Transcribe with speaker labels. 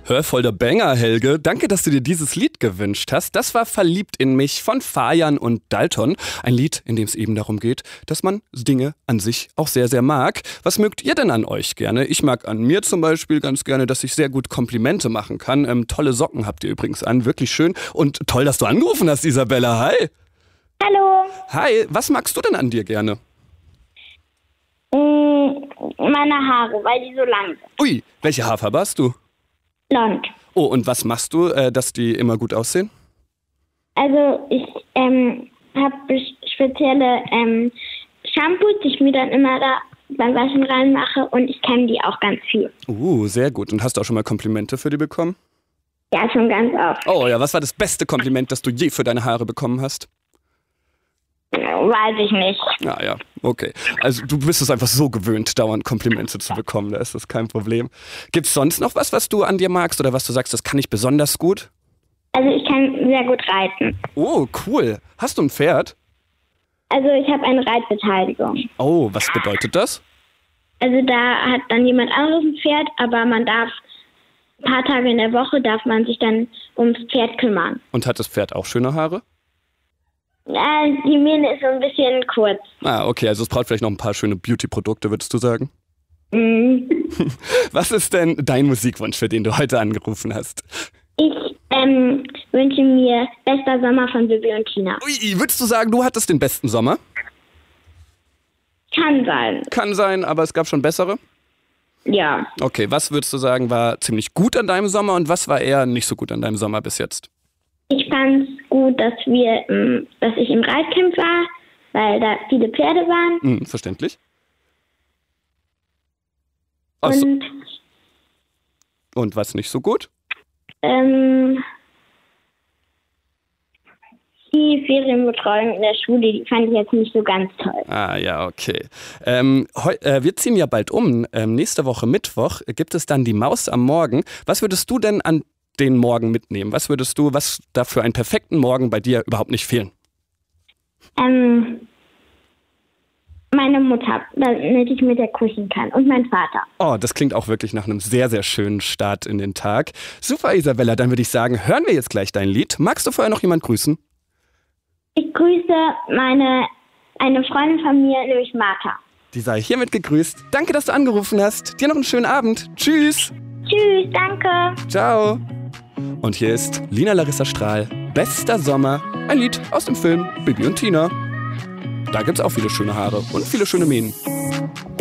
Speaker 1: Hör, voll der Banger, Helge. Danke, dass du dir dieses Lied gewünscht hast. Das war Verliebt in mich von Fajan und Dalton. Ein Lied, in dem es eben darum geht, dass man Dinge an sich auch sehr, sehr mag. Was mögt ihr denn an euch gerne? Ich mag an mir zum Beispiel ganz gerne, dass ich sehr gut Komplimente machen kann. Tolle Socken habt ihr übrigens an, wirklich schön. Und toll, dass du angerufen hast, Isabella. Hi.
Speaker 2: Hallo.
Speaker 1: Hi, was magst du denn an dir gerne?
Speaker 2: Meine Haare, weil die so lang sind.
Speaker 1: Ui, welche Haarfarbe hast du?
Speaker 2: Blond.
Speaker 1: Oh, und was machst du, dass die immer gut aussehen?
Speaker 2: Also ich habe spezielle Shampoos, die ich mir dann immer da beim Waschen reinmache und ich kenne die auch ganz viel.
Speaker 1: Sehr gut. Und hast du auch schon mal Komplimente für die bekommen?
Speaker 2: Ja, schon ganz oft.
Speaker 1: Oh ja, was war das beste Kompliment, das du je für deine Haare bekommen hast?
Speaker 2: Weiß ich nicht.
Speaker 1: Ja, okay. Also du bist es einfach so gewöhnt, dauernd Komplimente zu bekommen, da ist das kein Problem. Gibt's sonst noch was du an dir magst oder was du sagst, das kann ich besonders gut?
Speaker 2: Also ich kann sehr gut reiten.
Speaker 1: Oh, cool. Hast du ein Pferd?
Speaker 2: Also ich habe eine Reitbeteiligung.
Speaker 1: Oh, was bedeutet das?
Speaker 2: Also da hat dann jemand anderes ein Pferd, aber man darf ein paar Tage in der Woche darf man sich dann ums Pferd kümmern.
Speaker 1: Und hat das Pferd auch schöne Haare?
Speaker 2: Die Mähne ist so ein bisschen kurz.
Speaker 1: Okay, also es braucht vielleicht noch ein paar schöne Beauty-Produkte, würdest du sagen?
Speaker 2: Mhm.
Speaker 1: Was ist denn dein Musikwunsch, für den du heute angerufen hast?
Speaker 2: Ich wünsche mir Bester Sommer von Bibi und Tina.
Speaker 1: Ui, würdest du sagen, du hattest den besten Sommer?
Speaker 2: Kann sein.
Speaker 1: Kann sein, aber es gab schon bessere?
Speaker 2: Ja.
Speaker 1: Okay, was würdest du sagen, war ziemlich gut an deinem Sommer und was war eher nicht so gut an deinem Sommer bis jetzt?
Speaker 2: Ich fand es gut, dass ich im Reitcamp war, weil da viele Pferde waren.
Speaker 1: Verständlich. Und was nicht so gut?
Speaker 2: Die Ferienbetreuung in der Schule, die fand ich jetzt nicht so ganz toll.
Speaker 1: Ja, okay. Wir ziehen ja bald um. Nächste Woche Mittwoch gibt es dann die Maus am Morgen. Was würdest du denn an den Morgen mitnehmen? Was da für einen perfekten Morgen bei dir überhaupt nicht fehlen?
Speaker 2: Meine Mutter, damit ich mit der kuscheln kann. Und mein Vater.
Speaker 1: Oh, das klingt auch wirklich nach einem sehr, sehr schönen Start in den Tag. Super, Isabella, dann würde ich sagen, hören wir jetzt gleich dein Lied. Magst du vorher noch jemand grüßen?
Speaker 2: Ich grüße eine Freundin von mir, nämlich Martha.
Speaker 1: Die sei hiermit gegrüßt. Danke, dass du angerufen hast. Dir noch einen schönen Abend. Tschüss.
Speaker 2: Tschüss, danke.
Speaker 1: Ciao. Und hier ist Lina Larissa Strahl, Bester Sommer, ein Lied aus dem Film Bibi und Tina. Da gibt's auch viele schöne Haare und viele schöne Mähnen.